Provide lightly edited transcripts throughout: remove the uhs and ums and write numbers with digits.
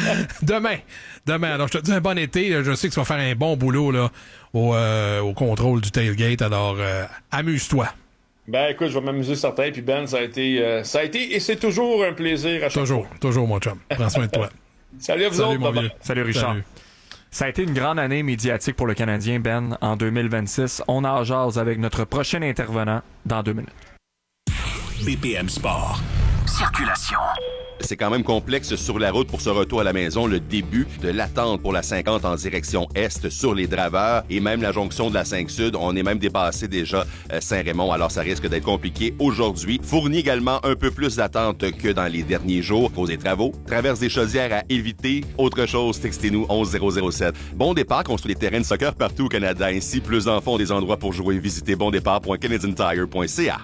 Demain. Alors, je te dis un bon été. Là. Je sais que tu vas faire un bon boulot là au contrôle du tailgate. Alors, amuse-toi. Ben écoute, je vais m'amuser certain. Puis Ben, ça a été et c'est toujours un plaisir à chaque fois. Toujours mon chum. Prends soin de toi. Salut à vous autres. Mon vieux. Salut Richard. Salut. Ça a été une grande année médiatique pour le Canadien, Ben, en 2026. On en jase avec notre prochain intervenant dans 2 minutes. BPM Sport. Circulation. C'est quand même complexe sur la route pour ce retour à la maison, le début de l'attente pour la 50 en direction est sur les Draveurs et même la jonction de la 5 Sud. On est même dépassé déjà Saint-Raymond, alors ça risque d'être compliqué aujourd'hui. Fournit également un peu plus d'attente que dans les derniers jours. Cause des travaux, traverse des chaudières à éviter. Autre chose, textez-nous 11007. Bon départ construit des terrains de soccer partout au Canada. Ainsi, plus d'enfants ont des endroits pour jouer. Visitez bondépart.canadiantire.ca.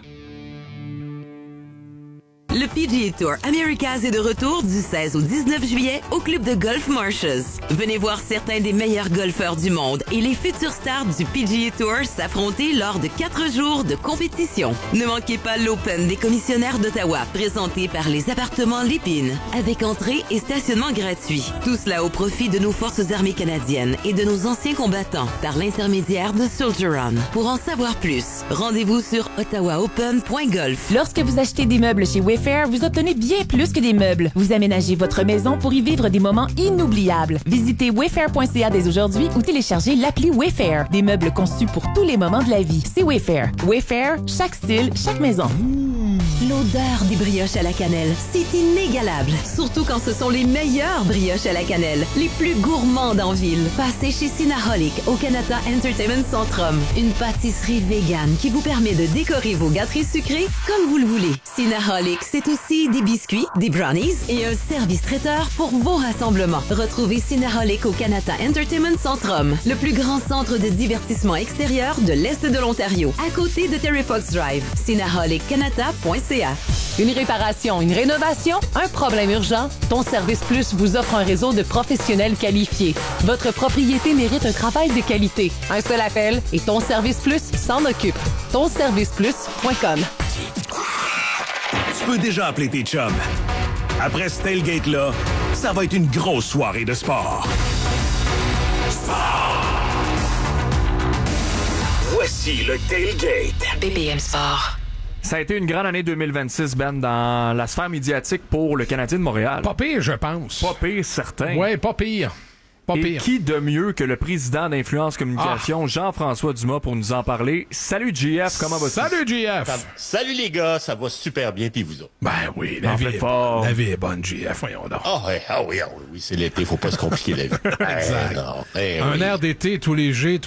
Le PGA Tour Americas est de retour du 16 au 19 juillet au club de golf Marshes. Venez voir certains des meilleurs golfeurs du monde et les futures stars du PGA Tour s'affronter lors de 4 jours de compétition. Ne manquez pas l'Open des commissionnaires d'Ottawa, présenté par les appartements Lépine, avec entrée et stationnement gratuit. Tout cela au profit de nos forces armées canadiennes et de nos anciens combattants, par l'intermédiaire de Soldier Run. Pour en savoir plus, rendez-vous sur ottawaopen.golf. Lorsque vous achetez des meubles chez Wayfair, vous obtenez bien plus que des meubles. Vous aménagez votre maison pour y vivre des moments inoubliables. Visitez wayfair.ca dès aujourd'hui ou téléchargez l'appli Wayfair. Des meubles conçus pour tous les moments de la vie. C'est Wayfair. Wayfair, chaque style, chaque maison. L'odeur des brioches à la cannelle, c'est inégalable. Surtout quand ce sont les meilleures brioches à la cannelle, les plus gourmandes en ville. Passez chez Cinnaholic au Canada Entertainment Centrum. Une pâtisserie végane qui vous permet de décorer vos gâteries sucrées comme vous le voulez. Cinnaholic, c'est aussi des biscuits, des brownies et un service traiteur pour vos rassemblements. Retrouvez Cinnaholic au Canada Entertainment Centrum, le plus grand centre de divertissement extérieur de l'Est de l'Ontario, à côté de Terry Fox Drive. Cinnaholic-canada.ca. Une réparation, une rénovation, un problème urgent? Ton Service Plus vous offre un réseau de professionnels qualifiés. Votre propriété mérite un travail de qualité. Un seul appel et Ton Service Plus s'en occupe. Tonserviceplus.com. Tu peux déjà appeler tes chums. Après ce tailgate-là, ça va être une grosse soirée de sport. Voici le tailgate. BPM Sport. Ça a été une grande année 2026, Ben, dans la sphère médiatique pour le Canadien de Montréal. Pas pire, je pense. Pas pire, certain. Ouais, pas pire. Et qui de mieux que le président d'Influence Communication, Jean-François Dumas, pour nous en parler. Salut JF, comment vas-tu? Salut JF! Salut les gars, ça va super bien, puis vous autres? Ben oui, la vie est bonne, JF, voyons donc. Ah oui, c'est l'été, faut pas se compliquer la vie. Exact. Un air d'été, tous les G.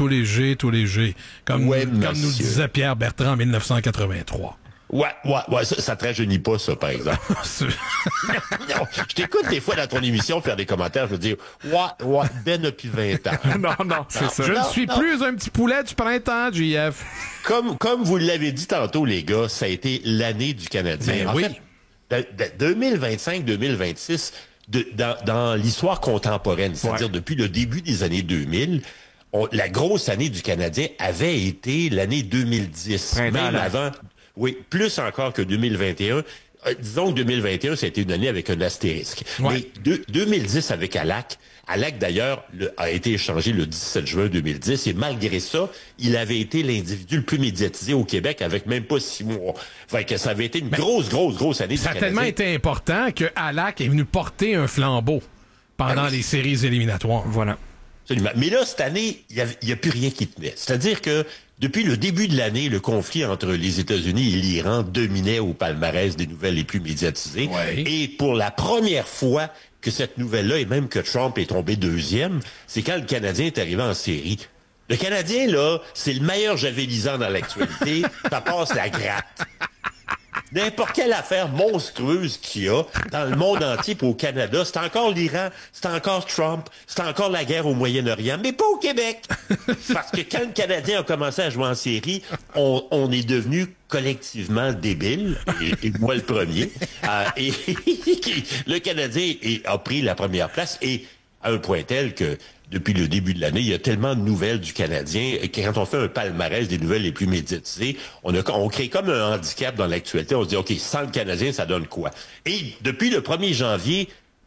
Comme nous disait Pierre Bertrand en 1983. Ouais, ça te rajeunit pas, ça, par exemple. Non, je t'écoute des fois dans ton émission faire des commentaires, je veux dire, Ben depuis 20 ans. Non, c'est ça. Je ne suis plus un petit poulet du printemps, JF. Comme vous l'avez dit tantôt, les gars, ça a été l'année du Canadien. Ben oui. Fait, 2025-2026, dans l'histoire contemporaine, c'est-à-dire depuis le début des années 2000, la grosse année du Canadien avait été l'année 2010. Même avant... Oui, plus encore que 2021. Disons que 2021, c'était une année avec un astérisque. Ouais. Mais 2010 avec Alak d'ailleurs, a été échangé le 17 juin 2010. Et malgré ça, il avait été l'individu le plus médiatisé au Québec avec même pas 6 mois. Fait que ça avait été une grosse année du Canadien. Ça a tellement été important que Alak est venu porter un flambeau pendant les séries éliminatoires. Voilà. Absolument. Mais là, cette année, il y a plus rien qui tenait. C'est-à-dire que depuis le début de l'année, le conflit entre les États-Unis et l'Iran dominait au palmarès des nouvelles les plus médiatisées. Ouais. Et pour la première fois que cette nouvelle-là, et même que Trump est tombé deuxième, c'est quand le Canadien est arrivé en série. Le Canadien, là, c'est le meilleur javelisant dans l'actualité. Ça passe la gratte. N'importe quelle affaire monstrueuse qu'il y a dans le monde entier pour au Canada, c'est encore l'Iran, c'est encore Trump, c'est encore la guerre au Moyen-Orient, mais pas au Québec. Parce que quand le Canadien a commencé à jouer en série, on est devenu collectivement débile, et moi le premier. Et le Canadien a pris la première place, et à un point tel que depuis le début de l'année, il y a tellement de nouvelles du Canadien. Quand on fait un palmarès des nouvelles les plus médiatisées, on crée comme un handicap dans l'actualité. On se dit, OK, sans le Canadien, ça donne quoi? Et depuis le 1er janvier, les 5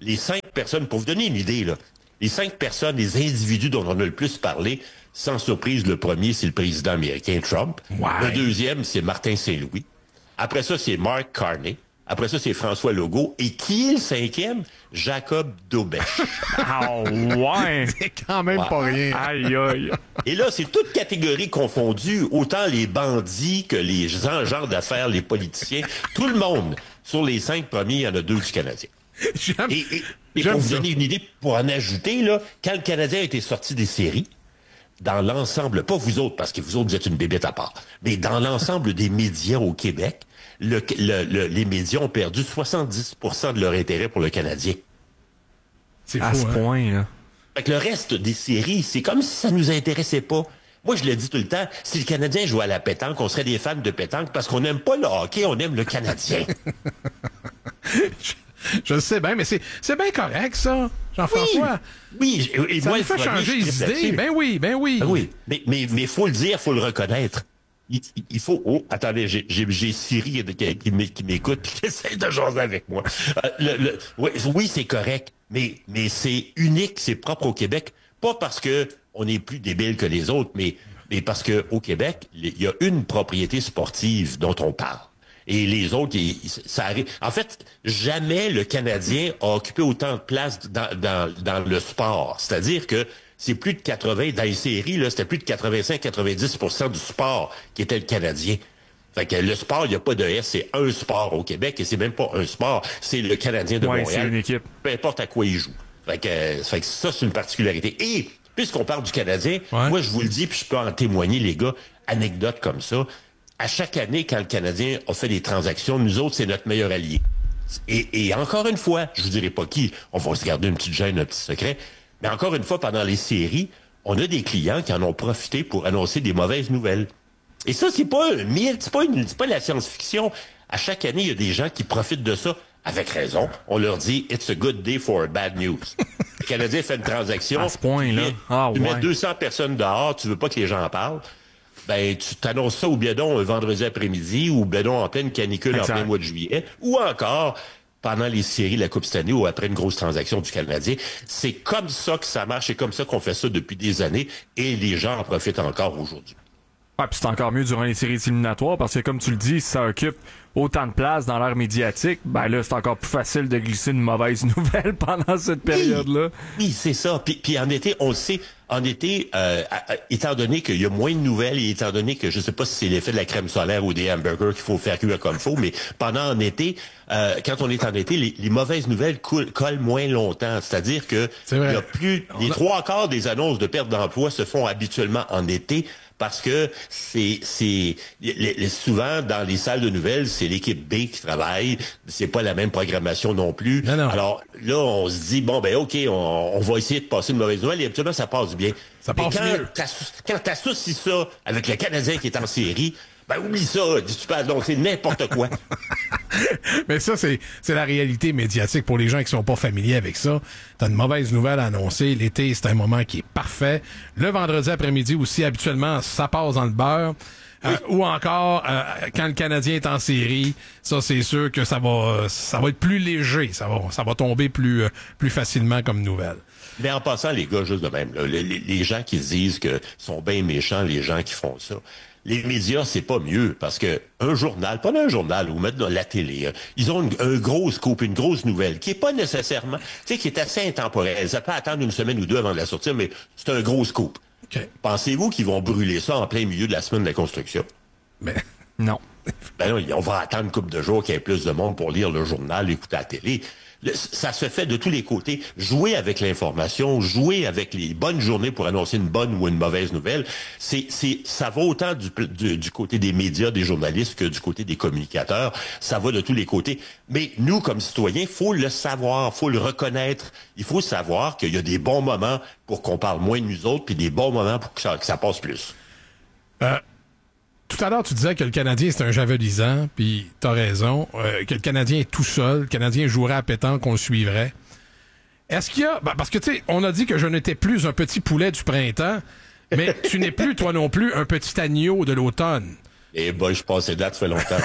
personnes, pour vous donner une idée, là, les 5 personnes, les individus dont on a le plus parlé, sans surprise, le premier, c'est le président américain Trump. Ouais. Le deuxième, c'est Martin Saint-Louis. Après ça, c'est Mark Carney. Après ça, c'est François Legault. Et qui est le 5e? Jacob Daubèche. Ah ouais! C'est quand même pas rien. Aïe, aïe. Et là, c'est toutes catégories confondues, autant les bandits que les gens d'affaires, les politiciens. Tout le monde. Sur les 5 premiers, il y en a 2 du Canadien. Et pour vous donner une idée, pour en ajouter, là, quand le Canadien a été sorti des séries, dans l'ensemble, pas vous autres, parce que vous autres, vous êtes une bébête à part, mais dans l'ensemble des médias au Québec, les médias ont perdu 70% de leur intérêt pour le Canadien. C'est fou, À ce point, là. Fait que le reste des séries, c'est comme si ça nous intéressait pas. Moi, je le dis tout le temps, si le Canadien jouait à la pétanque, on serait des fans de pétanque parce qu'on n'aime pas le hockey, on aime le Canadien. Je le sais bien, mais c'est bien correct, ça, Jean-François. Oui, et Ça moi, nous fait le premier, changer je les tripe idées. là-dessus. Ben oui, ben oui. Ben oui, mais faut le dire, faut le reconnaître. Il faut... Oh, attendez, j'ai Siri qui m'écoute et qui essaie de jaser avec moi. Oui, c'est correct, mais c'est unique, c'est propre au Québec. Pas parce que on est plus débile que les autres, mais parce que au Québec, il y a une propriété sportive dont on parle. Et les autres, ça arrive. En fait, jamais le Canadien a occupé autant de place dans le sport. C'est-à-dire que c'est plus de 80, dans les séries, là, c'était plus de 85-90% du sport qui était le Canadien. Fait que le sport, il n'y a pas de S, c'est un sport au Québec, et c'est même pas un sport, c'est le Canadien de Montréal. C'est une équipe. Peu importe à quoi il joue. Fait que ça, c'est une particularité. Et, puisqu'on parle du Canadien, moi, je vous le dis, puis je peux en témoigner, les gars, anecdote comme ça. À chaque année, quand le Canadien a fait des transactions, nous autres, c'est notre meilleur allié. Et encore une fois, je vous dirai pas qui, on va se garder une petite gêne, un petit secret, mais encore une fois, pendant les séries, on a des clients qui en ont profité pour annoncer des mauvaises nouvelles. Et ça, c'est pas un mythe, c'est pas de la science-fiction. À chaque année, il y a des gens qui profitent de ça. Avec raison. On leur dit, it's a good day for bad news. Le Canadien fait une transaction. À ce point-là. Tu mets 200 personnes dehors, tu veux pas que les gens en parlent. Ben, tu t'annonces ça au Bédon un vendredi après-midi ou Bédon en pleine canicule en plein mois de juillet. Ou encore, pendant les séries de la Coupe cette année ou après une grosse transaction du Canadien. C'est comme ça que ça marche. C'est comme ça qu'on fait ça depuis des années et les gens en profitent encore aujourd'hui. Ouais, puis c'est encore mieux durant les séries éliminatoires parce que, comme tu le dis, si ça occupe autant de place dans l'ère médiatique, ben là, c'est encore plus facile de glisser une mauvaise nouvelle pendant cette période-là. Oui, c'est ça. Puis en été, on le sait, en été, étant donné qu'il y a moins de nouvelles et étant donné que je sais pas si c'est l'effet de la crème solaire ou des hamburgers qu'il faut faire cuire comme il faut, mais pendant en été, quand on est en été, les mauvaises nouvelles collent moins longtemps. C'est-à-dire que il y a plus, les 3/4 des annonces de perte d'emploi se font habituellement en été. Parce que souvent dans les salles de nouvelles, c'est l'équipe B qui travaille, c'est pas la même programmation non plus. Non. Alors là, on se dit bon ben ok, on va essayer de passer une mauvaise nouvelle et habituellement ça passe bien. Ça passe mieux. Quand t'associes ça avec le Canadien qui est en série, ben oublie ça, tu parles donc c'est n'importe quoi. Mais ça, c'est la réalité médiatique pour les gens qui sont pas familiers avec ça. T'as une mauvaise nouvelle à annoncer. L'été, c'est un moment qui est parfait. Le vendredi après-midi aussi, habituellement, ça passe dans le beurre. Ou encore, quand le Canadien est en série, ça, c'est sûr que ça va être plus léger. Ça va tomber plus facilement comme nouvelle. Mais en passant, les gars, juste de même, là, les gens qui se disent que sont bien méchants, les gens qui font ça, les médias, c'est pas mieux, parce que un journal, pas un journal, ou mettre dans la télé, ils ont un gros scoop, une grosse nouvelle, qui est pas nécessairement, tu sais, qui est assez intemporelle. Ça peut attendre une semaine ou deux avant de la sortir, mais c'est un gros scoop. Okay. Pensez-vous qu'ils vont brûler ça en plein milieu de la semaine de la construction? Mais non. Ben non, on va attendre une couple de jours qu'il y ait plus de monde pour lire le journal, écouter la télé. Ça se fait de tous les côtés. Jouer avec l'information, jouer avec les bonnes journées pour annoncer une bonne ou une mauvaise nouvelle, ça va autant du côté des médias, des journalistes, que du côté des communicateurs. Ça va de tous les côtés. Mais nous, comme citoyens, faut le savoir, faut le reconnaître. Il faut savoir qu'il y a des bons moments pour qu'on parle moins de nous autres, puis des bons moments pour que ça passe plus. Tout à l'heure, tu disais que le Canadien, c'est un javelisant, puis t'as raison, que le Canadien est tout seul, le Canadien jouerait à pétanque, qu'on le suivrait. Est-ce qu'il y a... parce que, tu sais, on a dit que je n'étais plus un petit poulet du printemps, mais tu n'es plus, toi non plus, un petit agneau de l'automne. Eh ben, je passais date, ça fait longtemps.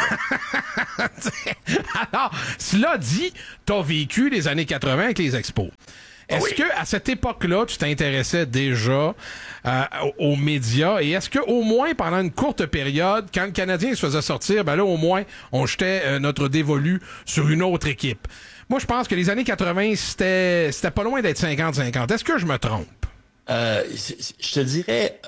Alors, cela dit, t'as vécu les années 80 avec les expos. Est-ce que à cette époque-là, tu t'intéressais déjà aux médias et est-ce que au moins pendant une courte période, quand le Canadien se faisait sortir, ben là au moins on jetait notre dévolu sur une autre équipe. Moi, je pense que les années 80, c'était pas loin d'être 50-50. Est-ce que je me trompe? Je te dirais,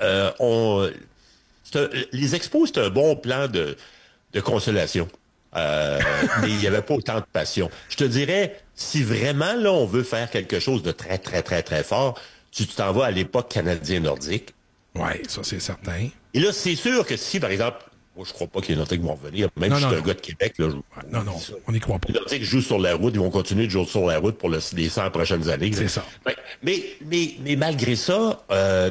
les expos, c'est un bon plan de consolation. Mais il n'y avait pas autant de passion. Je te dirais, si vraiment là on veut faire quelque chose de très, très, très, très fort, tu t'en vas à l'époque canadien-nordique. Oui, ça c'est certain. Et là, c'est sûr que si, par exemple, moi je crois pas que les Nordiques vont revenir, même si je suis un gars de Québec, là. Non, on n'y croit pas. Les Nordiques jouent sur la route, ils vont continuer de jouer sur la route pour les 100 prochaines années. C'est ça. Mais malgré ça,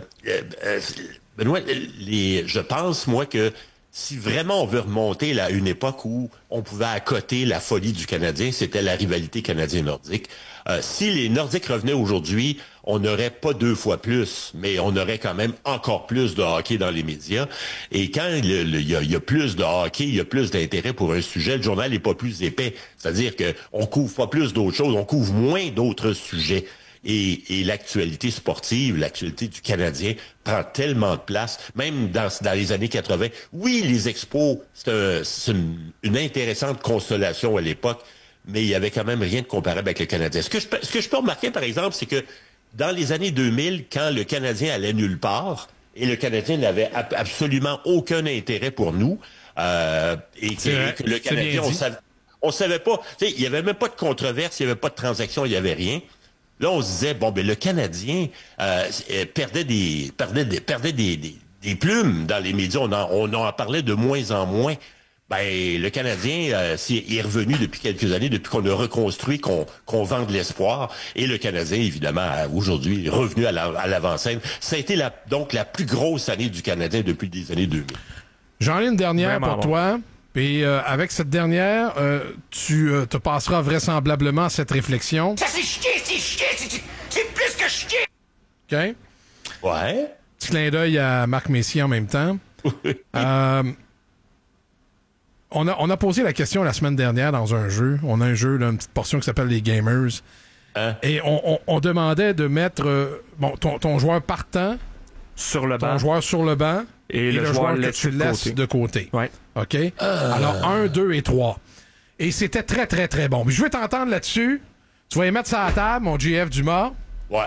Benoît, je pense, moi, que si vraiment on veut remonter là, à une époque où on pouvait accoter la folie du Canadien, c'était la rivalité canadien-nordique. Si les Nordiques revenaient aujourd'hui, on n'aurait pas 2 fois plus, mais on aurait quand même encore plus de hockey dans les médias. Et quand il y a plus de hockey, il y a plus d'intérêt pour un sujet, le journal n'est pas plus épais. C'est-à-dire qu'on couvre pas plus d'autres choses, on couvre moins d'autres sujets. Et l'actualité sportive, l'actualité du Canadien prend tellement de place, même dans les années 80. Oui, les expos, c'est une intéressante consolation à l'époque, mais il y avait quand même rien de comparable avec le Canadien. Ce que je peux remarquer, par exemple, c'est que dans les années 2000, quand le Canadien allait nulle part, et le Canadien n'avait absolument aucun intérêt pour nous, et que le Canadien, on savait pas, tu sais, il y avait même pas de controverse, il y avait pas de transaction, il y avait rien. Là, on se disait, bon, ben le Canadien perdait des plumes dans les médias. On en parlait de moins en moins. Ben, le Canadien est revenu depuis quelques années, depuis qu'on a reconstruit, qu'on vend de l'espoir. Et le Canadien, évidemment, aujourd'hui, est revenu à l'avant-scène. Ça a été donc la plus grosse année du Canadien depuis les années 2000. J'en ai une dernière pour toi. Et avec cette dernière, tu te passeras vraisemblablement cette réflexion. Ça, c'est chier, c'est plus que chier! OK? Ouais. Petit clin d'œil à Marc Messier en même temps. On a posé la question la semaine dernière dans un jeu. On a un jeu, là, une petite portion qui s'appelle les Gamers. Et on demandait de mettre ton joueur partant sur le banc. Ton joueur sur le banc. Et le joueur que tu laisses de côté. Ouais. OK? Alors, 1, 2 et 3. Et c'était très, très, très bon. Mais je veux t'entendre là-dessus. Tu vas y mettre ça à la table, mon GF Dumas. Ouais.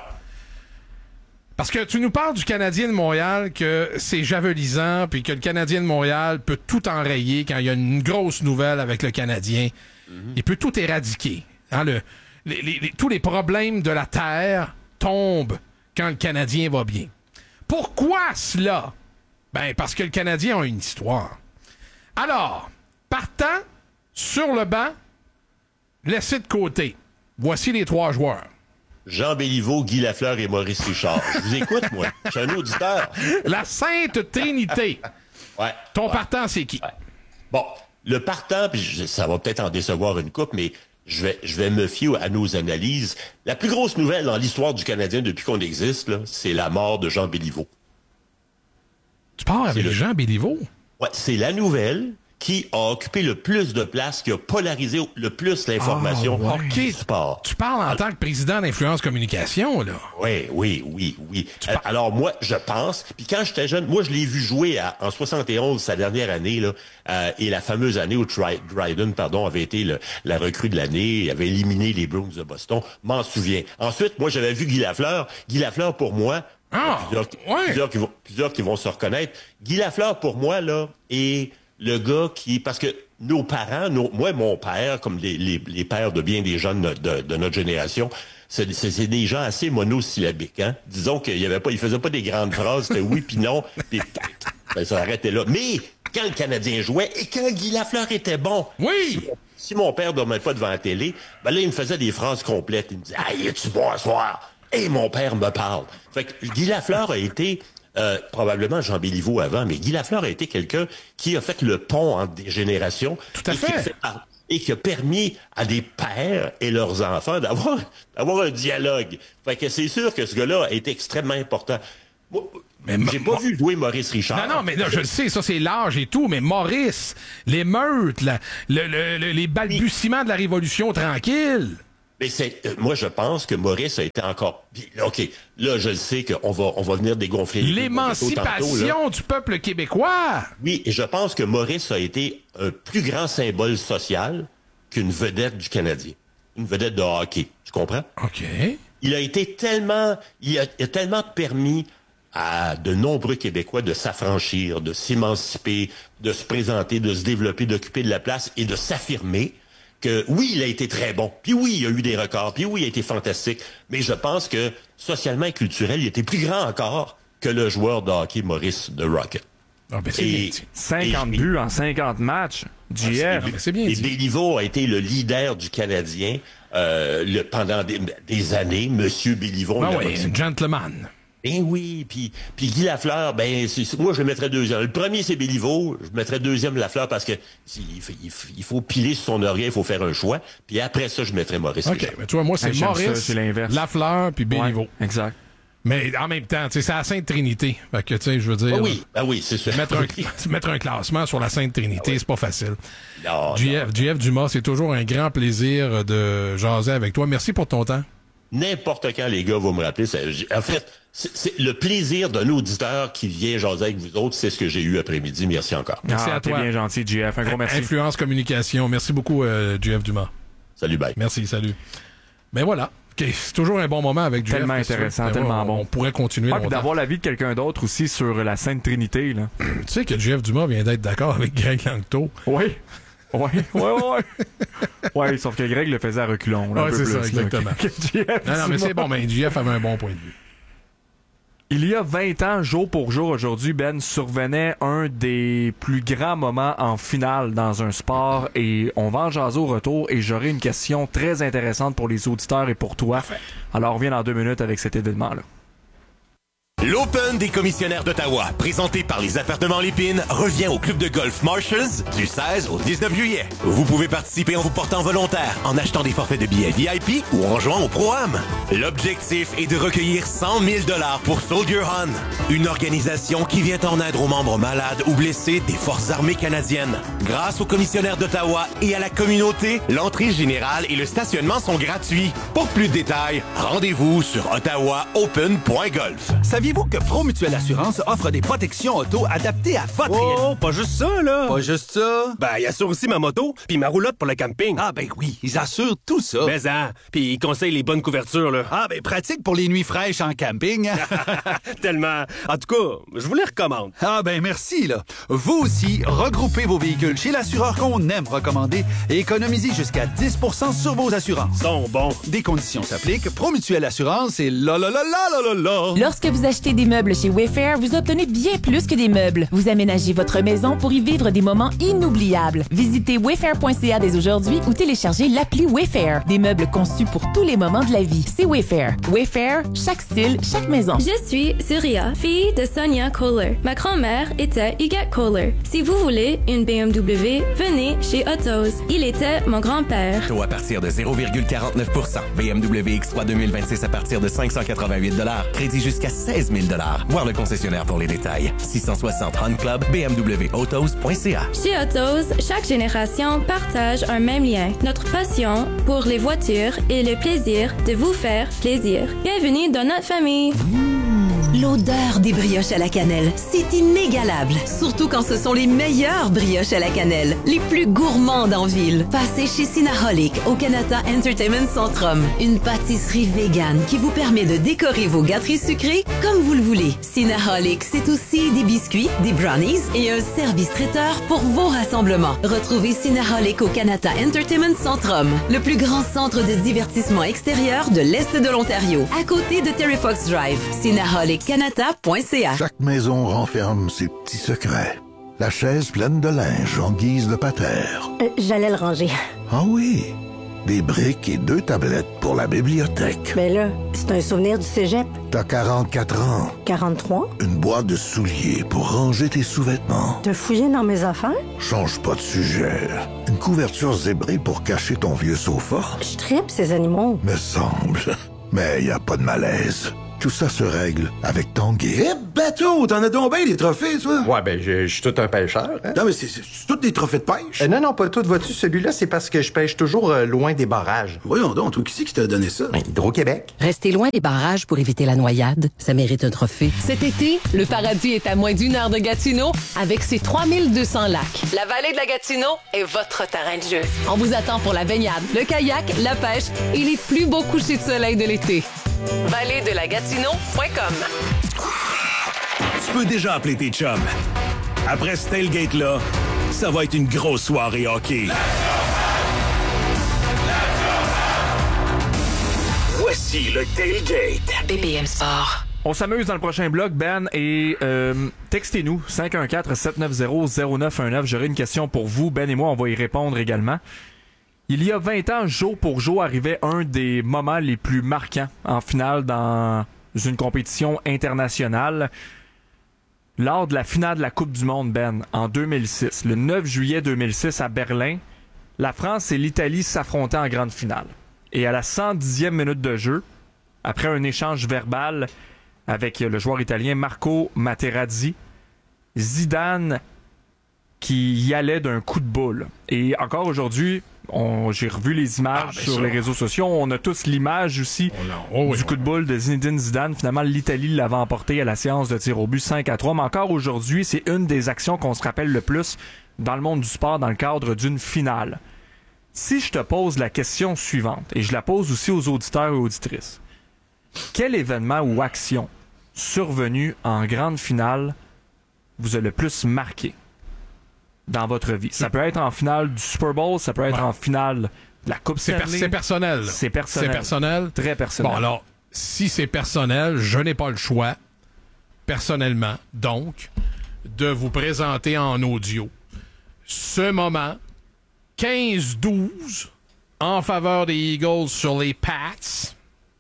Parce que tu nous parles du Canadien de Montréal, que c'est javelisant, puis que le Canadien de Montréal peut tout enrayer quand il y a une grosse nouvelle avec le Canadien. Il peut tout éradiquer. Hein, tous les problèmes de la Terre tombent quand le Canadien va bien. Pourquoi cela? Ben, parce que le Canadien a une histoire. Alors, partant, sur le banc, laissé de côté. Voici les 3 joueurs. Jean Béliveau, Guy Lafleur et Maurice Richard. Je vous écoute, moi. Je suis un auditeur. La Sainte Trinité. Ouais. Ton partant, c'est qui? Ouais. Bon, le partant, puis ça va peut-être en décevoir une coupe, mais je vais me fier à nos analyses. La plus grosse nouvelle dans l'histoire du Canadien depuis qu'on existe, là, c'est la mort de Jean Béliveau. Tu parles avec Jean Béliveau? Ouais, c'est la nouvelle qui a occupé le plus de place, qui a polarisé le plus l'information du sport. Tu parles en tant que président d'Influence Communication, là. Oui. Alors moi, je pense, puis quand j'étais jeune, moi je l'ai vu jouer en 71, sa dernière année, là, et la fameuse année où Dryden, avait été la recrue de l'année, il avait éliminé les Bruins de Boston, m'en souviens. Ensuite, moi j'avais vu Guy Lafleur. Guy Lafleur, pour moi, plusieurs qui vont se reconnaître. Guy Lafleur, pour moi, là, est le gars parce que nos parents, moi, mon père, comme les pères de bien des jeunes de notre génération, c'est des gens assez monosyllabiques, hein. Disons ils faisaient pas des grandes phrases, c'était oui puis non, puis ça arrêtait là. Mais quand le Canadien jouait et quand Guy Lafleur était bon, si mon père dormait pas devant la télé, ben là, il me faisait des phrases complètes. Il me disait, hey, es-tu bon à soir? Et mon père me parle. Fait que Guy Lafleur a été probablement Jean Béliveau avant, mais Guy Lafleur a été quelqu'un qui a fait le pont entre des générations. Tout à fait. Et qui a permis à des pères et leurs enfants d'avoir un dialogue. Fait que c'est sûr que ce gars-là est extrêmement important. J'ai pas vu jouer Maurice Richard. Non, mais là, je le sais, ça c'est l'âge et tout, mais Maurice, les meurtres, les balbutiements de la Révolution tranquille. Mais moi, je pense que Maurice a été encore... OK, là, je le sais qu'on va venir dégonfler... L'émancipation du peuple québécois! Oui, et je pense que Maurice a été un plus grand symbole social qu'une vedette du Canadien. Une vedette de hockey, tu comprends? OK. Il a été tellement... Il a tellement permis à de nombreux Québécois de s'affranchir, de s'émanciper, de se présenter, de se développer, d'occuper de la place et de s'affirmer... que oui, il a été très bon, puis oui, il a eu des records, puis oui, il a été fantastique, mais je pense que socialement et culturel, il était plus grand encore que le joueur de hockey Maurice de Rocket. Ah, ben c'est bien dit. 50 buts en 50 matchs, JF. C'est bien dit. Et Béliveau a été le leader du Canadien pendant des années, Monsieur Béliveau. Ah oui, un gentleman. Ben oui, puis Guy Lafleur, moi je le mettrais deuxième. Le premier c'est Béliveau, je mettrais deuxième Lafleur parce que il faut piler sur son oreille, il faut faire un choix. Puis après ça, je mettrais Maurice. OK, mais tu vois, moi c'est Maurice, Lafleur puis Béliveau. Ouais, exact. Mais en même temps, c'est la Sainte Trinité. Fait que, tu sais, je veux dire... oui, c'est sûr. Mettre un classement sur la Sainte Trinité, c'est pas facile. Non, JF Dumas, c'est toujours un grand plaisir de jaser avec toi. Merci pour ton temps. N'importe quand, les gars, vous me rappelez. En fait, c'est le plaisir d'un auditeur qui vient jaser avec vous autres, c'est ce que j'ai eu après-midi. Merci encore. Merci à toi. T'es bien gentil, JF. Un gros merci. Influence Communication. Merci beaucoup, JF Dumas. Salut, bye. Merci, salut. Ben voilà. Okay, c'est toujours un bon moment avec JF. Tellement intéressant, tellement bon. On pourrait continuer longtemps. Puis d'avoir l'avis de quelqu'un d'autre aussi sur la Sainte Trinité, là. Tu sais que JF Dumas vient d'être d'accord avec Greg Langto. Oui. Ouais, sauf que Greg le faisait à reculons. Ouais, c'est ça, exactement. Non, mais c'est bon, mais JF avait un bon point de vue. Il y a 20 ans, jour pour jour, aujourd'hui, Ben, survenait un des plus grands moments en finale dans un sport et on va en jaser au retour et j'aurai une question très intéressante pour les auditeurs et pour toi. Parfait. Alors, on revient dans 2 minutes avec cet événement-là. L'Open des commissionnaires d'Ottawa, présenté par les Appartements Lépine, revient au club de golf Marshalls du 16 au 19 juillet. Vous pouvez participer en vous portant volontaire, en achetant des forfaits de billets VIP ou en jouant au Pro-Am. L'objectif est de recueillir 100 000 $ pour Soldier Run, une organisation qui vient en aide aux membres malades ou blessés des Forces armées canadiennes. Grâce aux commissionnaires d'Ottawa et à la communauté, l'entrée générale et le stationnement sont gratuits. Pour plus de détails, rendez-vous sur ottawaopen.golf. Saviez-vous que ProMutuelle Assurance offre des protections auto adaptées à votre réalité? Oh, pas juste ça, là! Pas juste ça? Ben, ils assurent aussi ma moto puis ma roulotte pour le camping. Ah, ben oui, ils assurent tout ça. Mais puis ils conseillent les bonnes couvertures, là. Ah, ben pratique pour les nuits fraîches en camping. Tellement. En tout cas, je vous les recommande. Ah, ben merci, là. Vous aussi, regroupez vos véhicules chez l'assureur qu'on aime recommander et économisez jusqu'à 10% sur vos assurances. Sont bons. Des conditions s'appliquent. ProMutuelle Assurance et la. Lorsque vous achetez des meubles chez Wayfair, vous obtenez bien plus que des meubles. Vous aménagez votre maison pour y vivre des moments inoubliables. Visitez wayfair.ca dès aujourd'hui ou téléchargez l'appli Wayfair. Des meubles conçus pour tous les moments de la vie. C'est Wayfair. Wayfair, chaque style, chaque maison. Je suis Surya, fille de Sonia Kohler. Ma grand-mère était Huguette Kohler. Si vous voulez une BMW, venez chez Autos. Il était mon grand-père. Taux à partir de 0,49%. BMW X3 2026 à partir de 588 $. Crédit jusqu'à 16 000 $. Voir le concessionnaire pour les détails. 660 Hunt Club, bmwautos.ca. Chez Autos, chaque génération partage un même lien. Notre passion pour les voitures et le plaisir de vous faire plaisir. Bienvenue dans notre famille. L'odeur des brioches à la cannelle, c'est inégalable. Surtout quand ce sont les meilleures brioches à la cannelle, les plus gourmandes en ville. Passez chez Cinnaholic au Canada Entertainment Centrum. Une pâtisserie végane qui vous permet de décorer vos gâteries sucrées comme vous le voulez. Cinnaholic, c'est aussi des biscuits, des brownies et un service traiteur pour vos rassemblements. Retrouvez Cinnaholic au Canada Entertainment Centrum, le plus grand centre de divertissement extérieur de l'Est de l'Ontario, à côté de Terry Fox Drive. Cinnaholic.ca. Chaque maison renferme ses petits secrets. La chaise pleine de linge en guise de patère. J'allais le ranger. Ah oui, des briques et 2 tablettes pour la bibliothèque. Mais là, c'est un souvenir du cégep. T'as 44 ans. 43? Une boîte de souliers pour ranger tes sous-vêtements. Te fouiller dans mes affaires? Change pas de sujet. Une couverture zébrée pour cacher ton vieux sofa. Je tripe ces animaux. Me semble. Mais y a pas de malaise. Tout ça se règle avec Tanguay. Eh, bateau, t'en as donc bien des trophées, toi? Ouais, ben, je suis tout un pêcheur. Hein? Non, mais c'est tous des trophées de pêche? Non, pas tout. Vois-tu, celui-là, c'est parce que je pêche toujours loin des barrages. Voyons donc, toi, qui c'est qui t'a donné ça? Hydro-Québec. Restez loin des barrages pour éviter la noyade. Ça mérite un trophée. Cet été, le paradis est à moins d'1 heure de Gatineau avec ses 3200 lacs. La vallée de la Gatineau est votre terrain de jeu. On vous attend pour la baignade, le kayak, la pêche et les plus beaux couchers de soleil de l'été. Vallée-de-la-Gatineau.com. Tu peux déjà appeler tes chums. Après ce tailgate-là, ça va être une grosse soirée hockey. Voici le tailgate. BPM Sport. On s'amuse dans le prochain bloc, Ben, et textez-nous, 514-790-0919. J'aurai une question pour vous. Ben et moi, on va y répondre également. Il y a 20 ans, jour pour jour, arrivait un des moments les plus marquants en finale dans une compétition internationale. Lors de la finale de la Coupe du Monde, Ben, en 2006, le 9 juillet 2006 à Berlin, la France et l'Italie s'affrontaient en grande finale. Et à la 110e minute de jeu, après un échange verbal avec le joueur italien Marco Materazzi, Zidane qui y allait d'un coup de boule. Et encore aujourd'hui, j'ai revu les images sur les réseaux sociaux. On a tous l'image aussi du coup de boule de Zinedine Zidane. Finalement, l'Italie l'avait emporté à la séance de tir au but 5-3. Mais encore aujourd'hui, c'est une des actions qu'on se rappelle le plus dans le monde du sport dans le cadre d'une finale. Si je te pose la question suivante, et je la pose aussi aux auditeurs et auditrices, quel événement ou action survenu en grande finale vous a le plus marqué dans votre vie? Ça peut être en finale du Super Bowl, ça peut être en finale de la Coupe Stanley. C'est personnel. C'est personnel. C'est personnel. Très personnel. Bon, alors, si c'est personnel, je n'ai pas le choix, personnellement, donc, de vous présenter en audio ce moment 15-12 en faveur des Eagles sur les Pats.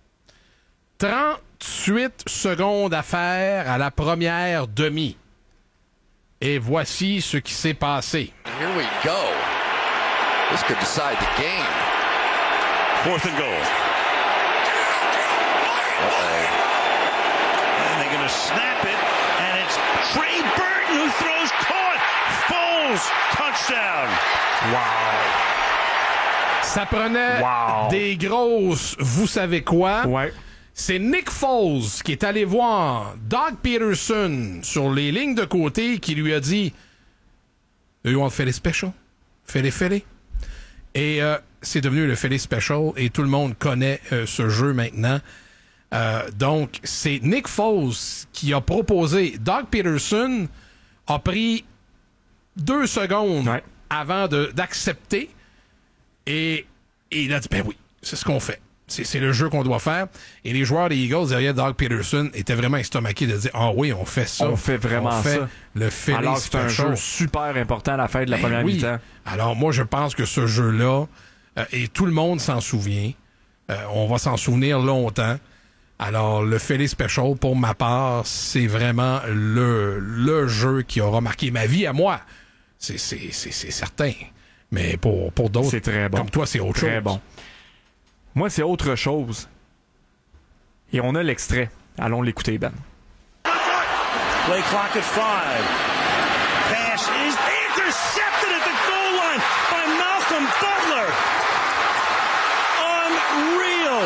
38 secondes à faire à la première demi. Et voici ce qui s'est passé. Here we go. This could decide the game. 4th and goal. And they're going to snap it, and it's Trey Burton who throws caught. Foles, touchdown. Wow. Ça prenait des grosses, vous savez quoi? Ouais. C'est Nick Foles qui est allé voir Doug Peterson sur les lignes de côté qui lui a dit « Do you want Philly Special? Philly? » Et c'est devenu le Philly Special et tout le monde connaît ce jeu maintenant. Donc, c'est Nick Foles qui a proposé. Doug Peterson a pris 2 secondes avant d'accepter et il a dit « Ben oui, c'est ce qu'on fait. » C'est le jeu qu'on doit faire. Et les joueurs des Eagles derrière Doug Peterson étaient vraiment estomaqués de dire « Ah oui, on fait ça. On fait vraiment ça. Le Philly Alors c'est un jeu super important à la fin de la première mi-temps. Alors moi, je pense que ce jeu-là, et tout le monde s'en souvient, on va s'en souvenir longtemps. Alors, le Philly Special, pour ma part, c'est vraiment le jeu qui aura marqué ma vie à moi. C'est certain. Mais pour d'autres, c'est très bon. Comme toi, c'est autre chose. Très bon. Moi, c'est autre chose. Et on a l'extrait. Allons l'écouter, Ben. Play clock at 5. Pass is intercepted at the goal line by Malcolm Butler. Unreal.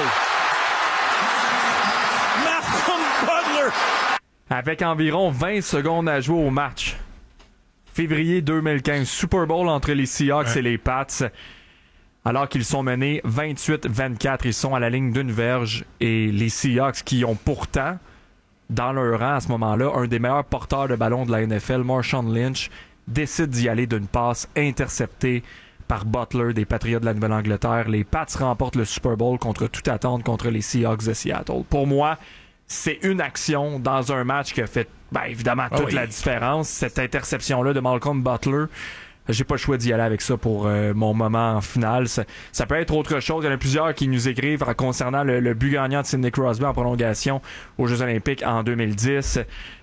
Malcolm Butler. Avec environ 20 secondes à jouer au match. Février 2015, Super Bowl entre les Seahawks et les Pats. Alors qu'ils sont menés 28-24, ils sont à la ligne d'une verge. Et les Seahawks, qui ont pourtant, dans leur rang à ce moment-là, un des meilleurs porteurs de ballon de la NFL, Marshawn Lynch, décide d'y aller d'une passe interceptée par Butler des Patriots de la Nouvelle-Angleterre. Les Pats remportent le Super Bowl contre toute attente contre les Seahawks de Seattle. Pour moi, c'est une action dans un match qui a fait évidemment toute la différence. Cette interception-là de Malcolm Butler j'ai pas le choix d'y aller avec ça pour mon moment final. Ça peut être autre chose. Il y en a plusieurs qui nous écrivent concernant le but gagnant de Sidney Crosby en prolongation aux Jeux Olympiques en 2010.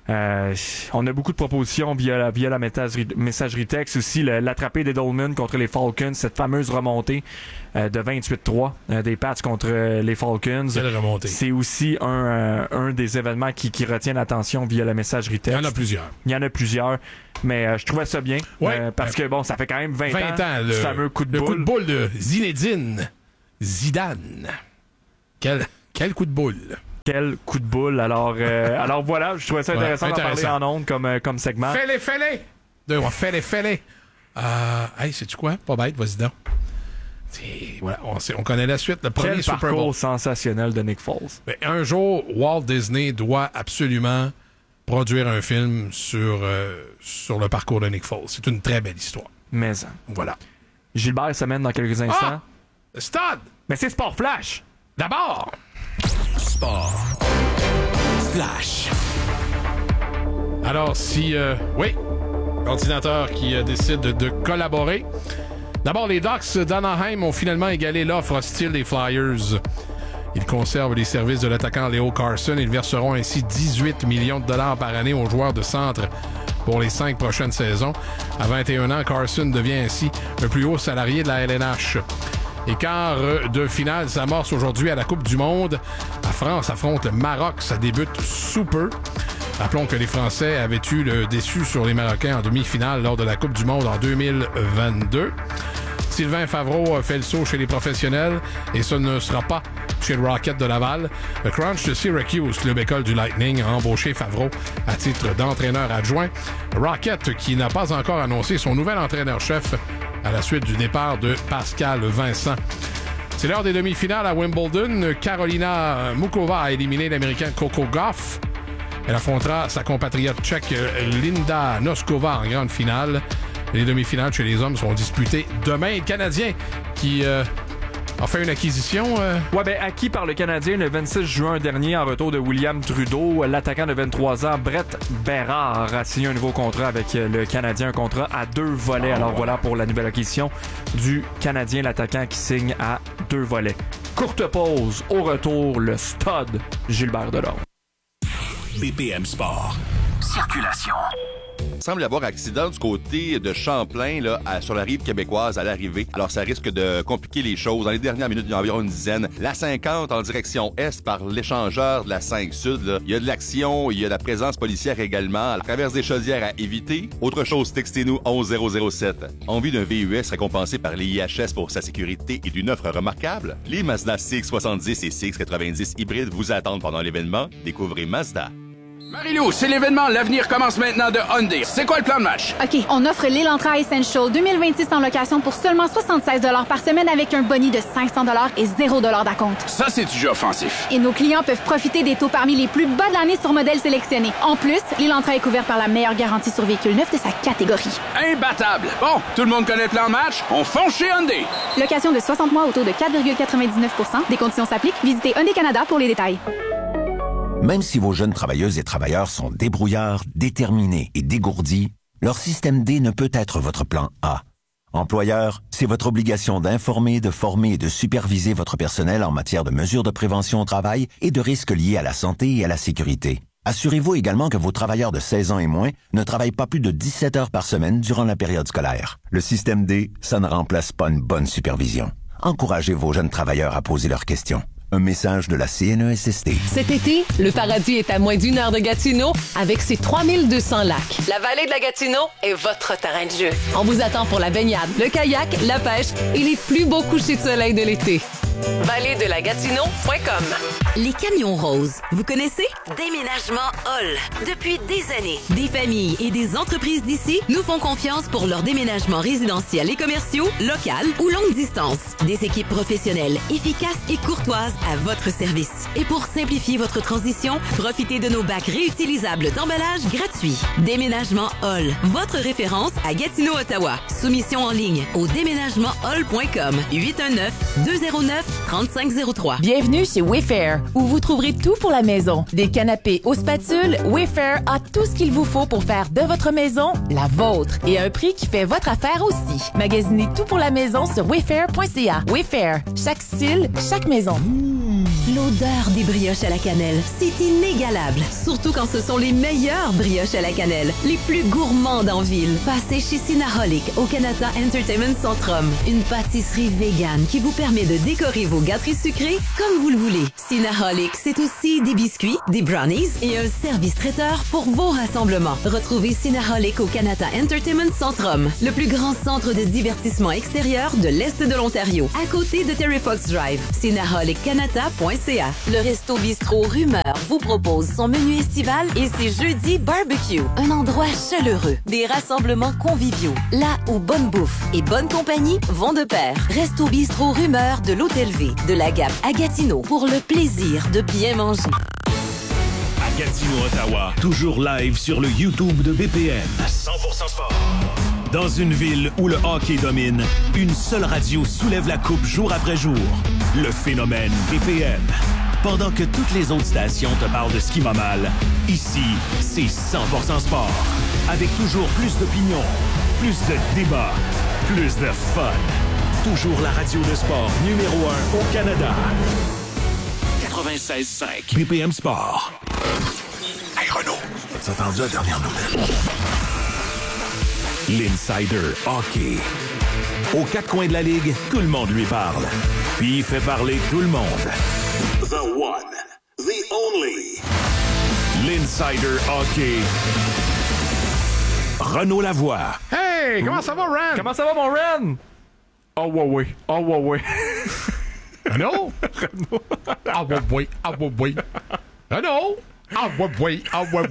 On a beaucoup de propositions via la messagerie texte aussi. L'attrapé d'Edelman contre les Falcons, cette fameuse remontée de 28-3 des Pats contre les Falcons. C'est aussi un des événements qui retient l'attention via la messagerie texte. Il y en a plusieurs. Mais je trouvais ça bien. Parce que bon, ça fait quand même 20 ans ce fameux coup de boule. Le coup de boule de Zinedine Zidane. Quel coup de boule. Quel coup de boule. Alors voilà, je trouvais ça intéressant d'en parler en ondes comme segment. Fais-les! Fais-les! Hey, sais-tu quoi? Pas bête, vas-y donc. Voilà, on connaît la suite. Le premier Quel Super Bowl. parcours sensationnel de Nick Foles. Mais un jour, Walt Disney doit absolument produire un film sur le parcours de Nick Foles. C'est une très belle histoire. Mais voilà. Gilbert se mène dans quelques instants. Le stade! Mais c'est Sport Flash! D'abord! Sport Flash. Alors, l'ordinateur qui décide de collaborer. D'abord, les Ducks d'Anaheim ont finalement égalé l'offre hostile des Flyers. Ils conservent les services de l'attaquant Leo Carlsson. Ils verseront ainsi 18 millions de dollars par année aux joueurs de centre pour les 5 prochaines saisons. À 21 ans, Carlsson devient ainsi le plus haut salarié de la LNH. Et quart de finale s'amorce aujourd'hui à la Coupe du Monde. La France affronte le Maroc. Ça débute sous peu. Rappelons que les Français avaient eu le déçu sur les Marocains en demi-finale lors de la Coupe du Monde en 2022. Sylvain Favreau fait le saut chez les professionnels et ce ne sera pas chez le Rocket de Laval. Le Crunch de Syracuse, club école du Lightning, a embauché Favreau à titre d'entraîneur adjoint. Rocket qui n'a pas encore annoncé son nouvel entraîneur-chef à la suite du départ de Pascal Vincent. C'est l'heure des demi-finales à Wimbledon. Karolina Mukova a éliminé l'Américaine Coco Gauff. Elle affrontera sa compatriote tchèque Linda Noskova en grande finale. Les demi-finales chez les hommes seront disputées demain. Le Canadien qui a fait une acquisition. Acquis par le Canadien le 26 juin dernier en retour de William Trudeau. L'attaquant de 23 ans, Brett Bérard, a signé un nouveau contrat avec le Canadien, un contrat à 2 volets. Alors voilà pour la nouvelle acquisition du Canadien, l'attaquant qui signe à 2 volets. Courte pause, au retour, le stud Gilbert Delorme. BPM Sport. Circulation. Il semble y avoir accident du côté de Champlain, là, sur la rive québécoise à l'arrivée. Alors, ça risque de compliquer les choses. Dans les dernières minutes, il y a environ une dizaine. La 50 en direction est par l'échangeur de la 5 Sud. Là. Il y a de l'action, il y a de la présence policière également. À travers des chaudières à éviter. Autre chose, textez-nous 11007. Envie d'un VUS récompensé par les IHS pour sa sécurité et d'une offre remarquable? Les Mazda CX-70 et CX-90 hybrides vous attendent pendant l'événement. Découvrez Mazda. Marie-Lou, c'est l'événement. L'avenir commence maintenant de Hyundai. C'est quoi le plan de match? OK, on offre l'Elantra Essential 2026 en location pour seulement 76 $ par semaine avec un boni de 500 $ et 0 $ d'acompte. Ça, c'est du jeu offensif. Et nos clients peuvent profiter des taux parmi les plus bas de l'année sur modèles sélectionnés. En plus, l'Elantra est couvert par la meilleure garantie sur véhicule neuf de sa catégorie. Imbattable! Bon, tout le monde connaît le plan de match? On fonce chez Hyundai! Location de 60 mois au taux de 4,99 %. Des conditions s'appliquent. Visitez Hyundai Canada pour les détails. Même si vos jeunes travailleuses et travailleurs sont débrouillards, déterminés et dégourdis, leur système D ne peut être votre plan A. Employeur, c'est votre obligation d'informer, de former et de superviser votre personnel en matière de mesures de prévention au travail et de risques liés à la santé et à la sécurité. Assurez-vous également que vos travailleurs de 16 ans et moins ne travaillent pas plus de 17 heures par semaine durant la période scolaire. Le système D, ça ne remplace pas une bonne supervision. Encouragez vos jeunes travailleurs à poser leurs questions. Un message de la CNESST. Cet été, le paradis est à moins d'1 heure de Gatineau avec ses 3200 lacs. La vallée de la Gatineau est votre terrain de jeu. On vous attend pour la baignade, le kayak, la pêche et les plus beaux couchers de soleil de l'été. Valleedelagatineau.com. Les camions roses, vous connaissez? Déménagement Hall. Depuis des années, des familles et des entreprises d'ici nous font confiance pour leurs déménagements résidentiels et commerciaux, local ou longue distance. Des équipes professionnelles, efficaces et courtoises à votre service. Et pour simplifier votre transition, profitez de nos bacs réutilisables d'emballage gratuits. Déménagement Hall, votre référence à Gatineau, Ottawa. Soumission en ligne au déménagementhall.com. 819-209-9999. 3503. Bienvenue chez Wayfair, où vous trouverez tout pour la maison. Des canapés aux spatules, Wayfair a tout ce qu'il vous faut pour faire de votre maison la vôtre. Et à un prix qui fait votre affaire aussi. Magasinez tout pour la maison sur wayfair.ca. Wayfair, chaque style, chaque maison. L'odeur des brioches à la cannelle, c'est inégalable. Surtout quand ce sont les meilleures brioches à la cannelle, les plus gourmandes en ville. Passez chez Cinnaholic au Canada Entertainment Centrum. Une pâtisserie végane qui vous permet de décorer vos gâteries sucrées comme vous le voulez. Cinnaholic, c'est aussi des biscuits, des brownies et un service traiteur pour vos rassemblements. Retrouvez Cinnaholic au Canada Entertainment Centrum, le plus grand centre de divertissement extérieur de l'Est de l'Ontario, à côté de Terry Fox Drive. Cinnaholic-Canada.ca. Le Resto Bistrot Rumeur vous propose son menu estival et ses jeudis barbecue. Un endroit chaleureux, des rassemblements conviviaux, là où bonne bouffe et bonne compagnie vont de pair. Resto Bistrot Rumeur de l'Hôtel V, de la Gap à Gatineau, pour le plaisir de bien manger. À Gatineau, Ottawa, toujours live sur le YouTube de BPM. À 100% sport. Dans une ville où le hockey domine, une seule radio soulève la coupe jour après jour. Le phénomène BPM. Pendant que toutes les autres stations te parlent de ski mal, ici, c'est 100% sport. Avec toujours plus d'opinions, plus de débats, plus de fun. Toujours la radio de sport numéro 1 au Canada. 96.5 BPM Sport. Hey Renaud, t'as entendu la dernière nouvelle? L'Insider Hockey. Aux quatre coins de la ligue, tout le monde lui parle. Puis il fait parler tout le monde. The one, the only. L'Insider Hockey. Renaud Lavoie. Hey, comment ça va, Ren? Comment ça va, mon Ren? Oh, ouais. Oh, ouais. Renaud? Ah, ouais. Renaud? Ah, ouais.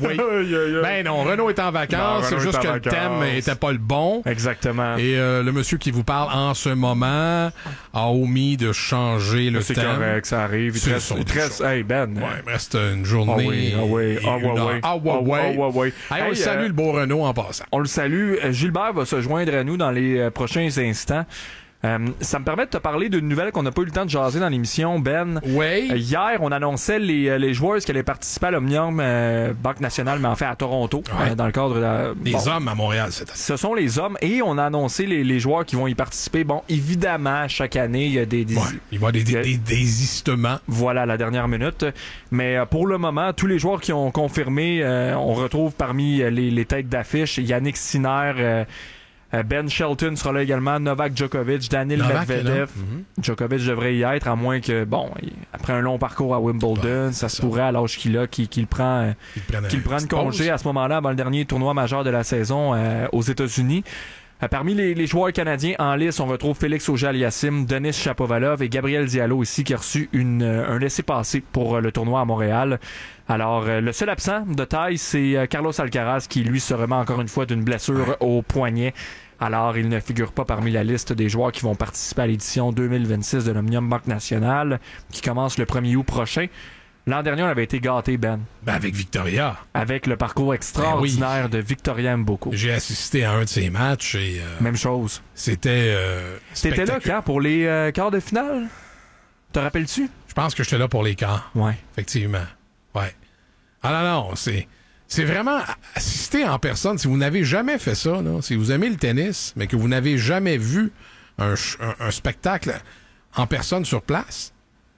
Ben non, Renaud est en vacances. C'est juste que le thème n'était pas le bon. Exactement. Et le monsieur qui vous parle en ce moment a omis de changer le c'est thème. C'est correct, ça arrive. Il te reste, hey Ben. Ouais, il me reste une journée. Ah, ouais. Hey, on le salue, le beau Renaud, en passant. On le salue. Gilbert va se joindre à nous dans les prochains instants. Ça me permet de te parler d'une nouvelle qu'on n'a pas eu le temps de jaser dans l'émission, Ben. Oui. Hier, on annonçait les joueuses qui allaient participer à l'Omnium Banque Nationale, mais en fait à Toronto, dans le cadre de des hommes à Montréal cette année. Ce sont les hommes, et on a annoncé les joueurs qui vont y participer. Bon, évidemment, chaque année, il y a des il va y avoir des désistements. Voilà, la dernière minute. Mais pour le moment, tous les joueurs qui ont confirmé, on retrouve parmi les têtes d'affiche Yannick Sinner, Ben Shelton sera là également, Novak Djokovic, Daniil Medvedev. Djokovic devrait y être, à moins que, après un long parcours à Wimbledon, ça se pourrait à l'âge qu'il a, qu'il prend une congé à ce moment-là, avant le dernier tournoi majeur de la saison aux États-Unis. Parmi les joueurs canadiens en lice, on retrouve Félix Auger-Aliassime, Denis Shapovalov et Gabriel Diallo aussi, qui a reçu un laissez-passer pour le tournoi à Montréal. Alors, le seul absent de taille, c'est Carlos Alcaraz, qui lui se remet encore une fois d'une blessure au poignet. Alors, il ne figure pas parmi la liste des joueurs qui vont participer à l'édition 2026 de l'Omnium Banque Nationale, qui commence le 1er août prochain. L'an dernier, on avait été gâtés, Ben. Avec Victoria. Avec le parcours extraordinaire de Victoria Mboko. J'ai assisté à un de ses matchs et... Même chose. C'était T'étais là quand? Pour les quarts de finale? Te rappelles-tu? Je pense que j'étais là pour les quarts. Ouais. Effectivement. Ouais. Ah non, c'est vraiment assister en personne. Si vous n'avez jamais fait ça, là, si vous aimez le tennis, mais que vous n'avez jamais vu un spectacle en personne sur place,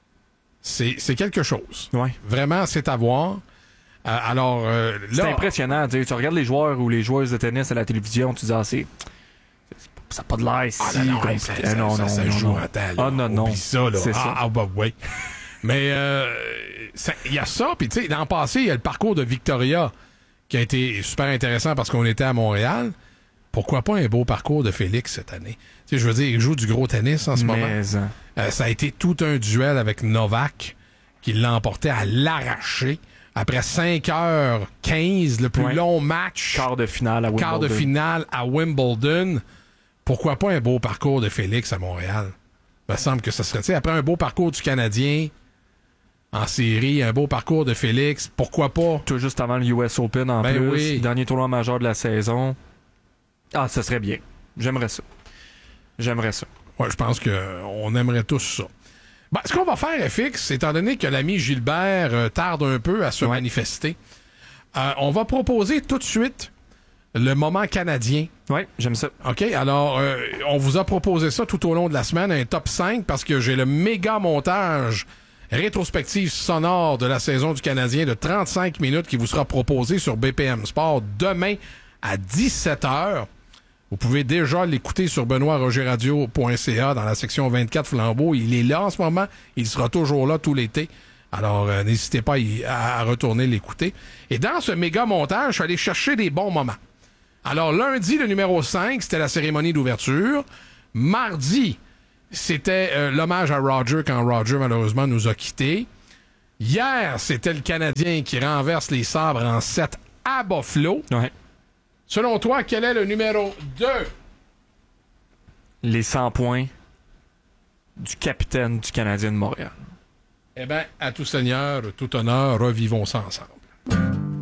c'est quelque chose. Ouais. Vraiment, c'est à voir. Alors, là, c'est impressionnant. Tu regardes les joueurs ou les joueuses de tennis à la télévision, tu dis, ça n'a pas de l'air si compliqué. Ça joue à temps. Non. Oublie ça, là. C'est ça. Ouais. Mais il y a ça, puis tu sais, l'an passé, il y a le parcours de Victoria qui a été super intéressant parce qu'on était à Montréal. Pourquoi pas un beau parcours de Félix cette année? Tu sais, je veux dire, il joue du gros tennis en ce moment. Ça a été tout un duel avec Novak qui l'a emporté à l'arracher. Après 5h15, le plus long match. Quart de finale à Wimbledon. Pourquoi pas un beau parcours de Félix à Montréal? Il me semble que ça serait... Tu sais, après un beau parcours du Canadien en série, un beau parcours de Félix, pourquoi pas? Tout juste avant le US Open en plus. Oui. Dernier tournoi majeur de la saison. Ah, ça serait bien. J'aimerais ça. Ouais, je pense qu'on aimerait tous ça. Ben, ce qu'on va faire, FX, étant donné que l'ami Gilbert tarde un peu à se manifester, on va proposer tout de suite le moment canadien. Oui, j'aime ça. OK, alors, on vous a proposé ça tout au long de la semaine, un top 5, parce que j'ai le méga montage rétrospective sonore de la saison du Canadien de 35 minutes qui vous sera proposé sur BPM Sport demain à 17h. Vous pouvez déjà l'écouter sur benoîtrogerradio.ca dans la section 24 Flambeau. Il est là en ce moment. Il sera toujours là tout l'été. Alors, n'hésitez pas à retourner l'écouter. Et dans ce méga montage, je suis allé chercher des bons moments. Alors, lundi, le numéro 5, c'était la cérémonie d'ouverture. Mardi, c'était l'hommage à Roger quand Roger, malheureusement, nous a quittés. Hier, c'était le Canadien qui renverse les sabres en 7 à Buffalo. Ouais. Selon toi, quel est le numéro 2? Les 100 points du capitaine du Canadien de Montréal. Eh bien, à tout seigneur, tout honneur, revivons ça ensemble.